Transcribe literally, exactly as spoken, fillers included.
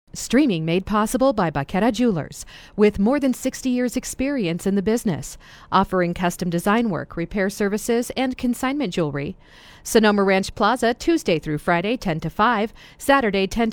Streaming made possible by Baqueta Jewelers, with more than sixty years experience in the business, offering custom design work, repair services, and consignment jewelry. Sonoma Ranch Plaza, Tuesday through Friday, ten to five, Saturday, ten